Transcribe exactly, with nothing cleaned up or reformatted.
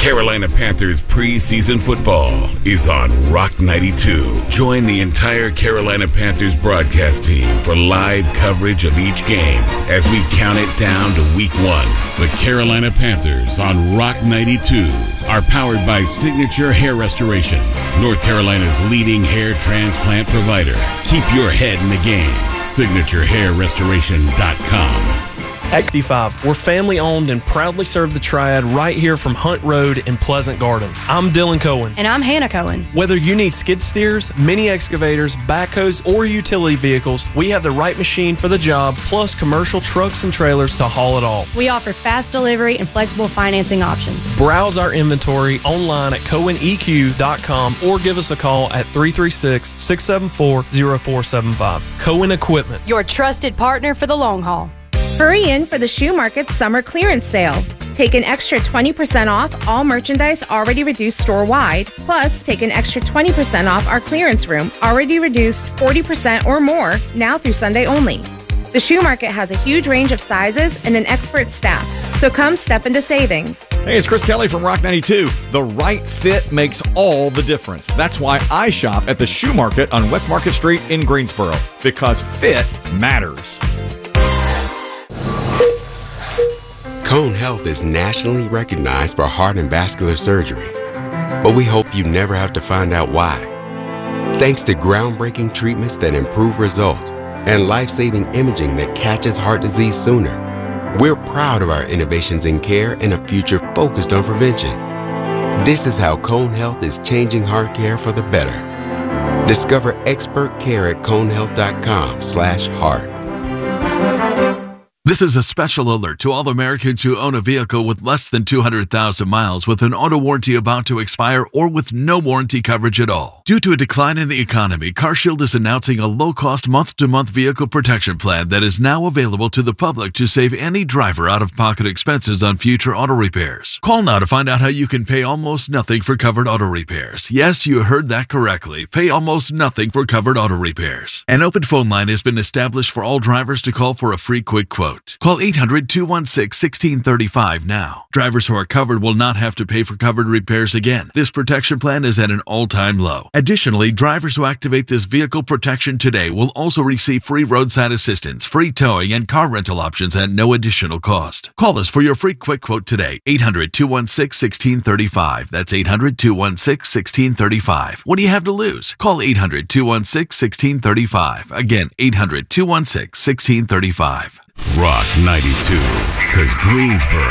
Carolina Panthers preseason football is on Rock ninety-two. Join the entire Carolina Panthers broadcast team for live coverage of each game as we count it down to week one. The Carolina Panthers on Rock ninety-two are powered by Signature Hair Restoration, North Carolina's leading hair transplant provider. Keep your head in the game. signature hair restoration dot com. Acti five, we're family owned and proudly serve the Triad right here from Hunt Road in Pleasant Garden. I'm Dylan Cohen. And I'm Hannah Cohen. Whether you need skid steers, mini excavators, backhoes, or utility vehicles, we have the right machine for the job, plus commercial trucks and trailers to haul it all. We offer fast delivery and flexible financing options. Browse our inventory online at cohen e q dot com or give us a call at three three six, six seven four, zero four seven five. Cohen Equipment, your trusted partner for the long haul. Hurry in for the Shoe Market Summer Clearance Sale. Take an extra twenty percent off all merchandise already reduced store-wide, plus take an extra twenty percent off our clearance room, already reduced forty percent or more, now through Sunday only. The Shoe Market has a huge range of sizes and an expert staff, so come step into savings. Hey, it's Chris Kelly from Rock ninety-two. The right fit makes all the difference. That's why I shop at the Shoe Market on West Market Street in Greensboro, because fit matters. Cone Health is nationally recognized for heart and vascular surgery, but we hope you never have to find out why. Thanks to groundbreaking treatments that improve results and life-saving imaging that catches heart disease sooner, we're proud of our innovations in care and a future focused on prevention. This is how Cone Health is changing heart care for the better. Discover expert care at cone health dot com slash heart. This is a special alert to all Americans who own a vehicle with less than two hundred thousand miles with an auto warranty about to expire or with no warranty coverage at all. Due to a decline in the economy, CarShield is announcing a low-cost month-to-month vehicle protection plan that is now available to the public to save any driver out-of-pocket expenses on future auto repairs. Call now to find out how you can pay almost nothing for covered auto repairs. Yes, you heard that correctly. Pay almost nothing for covered auto repairs. An open phone line has been established for all drivers to call for a free quick quote. Call eight hundred, two one six, one six three five now. Drivers who are covered will not have to pay for covered repairs again. This protection plan is at an all-time low. Additionally, drivers who activate this vehicle protection today will also receive free roadside assistance, free towing, and car rental options at no additional cost. Call us for your free quick quote today. eight hundred, two one six, one six three five. That's eight hundred, two one six, one six three five. What do you have to lose? Call eight hundred, two one six, one six three five. Again, eight hundred, two one six, one six three five. Rock ninety-two, because Greensboro